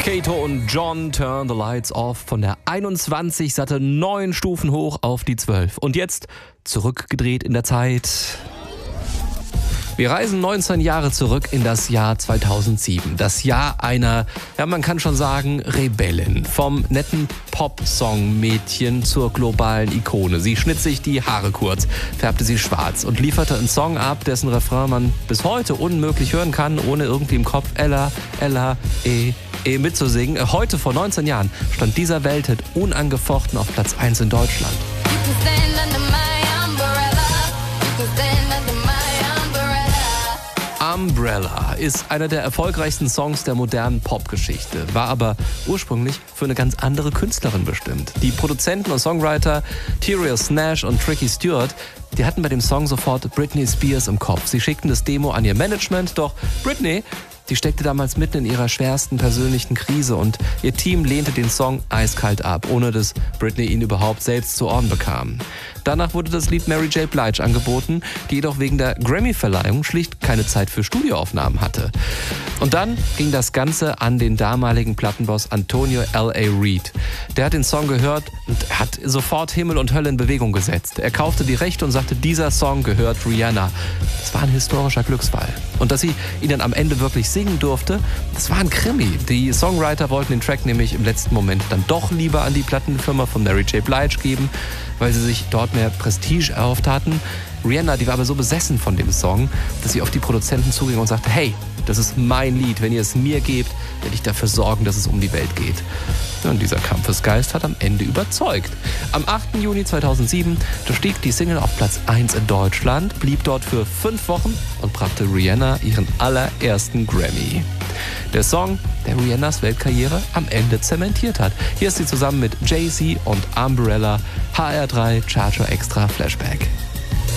Kato und John, Turn the Lights Off, von der 21 satte 9 Stufen hoch auf die 12. Und jetzt zurückgedreht in der Zeit. Wir reisen 19 Jahre zurück in das Jahr 2007. Das Jahr einer, ja man kann schon sagen, Rebellin. Vom netten Pop-Song-Mädchen zur globalen Ikone. Sie schnitt sich die Haare kurz, färbte sie schwarz und lieferte einen Song ab, dessen Refrain man bis heute unmöglich hören kann, ohne irgendwie im Kopf Ella, Ella, mitzusingen. Heute vor 19 Jahren stand dieser Welthit unangefochten auf Platz 1 in Deutschland. Umbrella ist einer der erfolgreichsten Songs der modernen Popgeschichte, war aber ursprünglich für eine ganz andere Künstlerin bestimmt. Die Produzenten und Songwriter Terios Nash und Tricky Stewart, die hatten bei dem Song sofort Britney Spears im Kopf. Sie schickten das Demo an ihr Management, doch Britney, die steckte damals mitten in ihrer schwersten persönlichen Krise und ihr Team lehnte den Song eiskalt ab, ohne dass Britney ihn überhaupt selbst zu Ohren bekam. Danach wurde das Lied Mary J. Blige angeboten, die jedoch wegen der Grammy-Verleihung schlicht keine Zeit für Studioaufnahmen hatte. Und dann ging das Ganze an den damaligen Plattenboss Antonio L.A. Reid. Der hat den Song gehört und hat sofort Himmel und Hölle in Bewegung gesetzt. Er kaufte die Rechte und sagte, dieser Song gehört Rihanna. Das war ein historischer Glücksfall. Und dass sie ihn dann am Ende wirklich singen durfte, das war ein Krimi. Die Songwriter wollten den Track nämlich im letzten Moment dann doch lieber an die Plattenfirma von Mary J. Blige geben, weil sie sich dort mehr Prestige erhofft hatten. Rihanna, die war aber so besessen von dem Song, dass sie auf die Produzenten zuging und sagte, hey, das ist mein Lied, wenn ihr es mir gebt, werde ich dafür sorgen, dass es um die Welt geht. Und dieser Kampfesgeist hat am Ende überzeugt. Am 8. Juni 2007 stieg die Single auf Platz 1 in Deutschland, blieb dort für 5 Wochen und brachte Rihanna ihren allerersten Grammy. Der Song, der Rihannas Weltkarriere am Ende zementiert hat. Hier ist sie zusammen mit Jay-Z und Umbrella, HR3 Charger Extra Flashback.